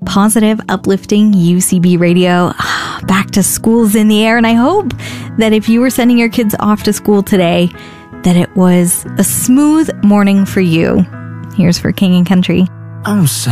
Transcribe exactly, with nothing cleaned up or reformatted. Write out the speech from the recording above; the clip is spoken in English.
positive, uplifting U C B radio. Back to school's in the air, and I hope that if you were sending your kids off to school today, that it was a smooth morning for you. Here's For King and Country. I'm so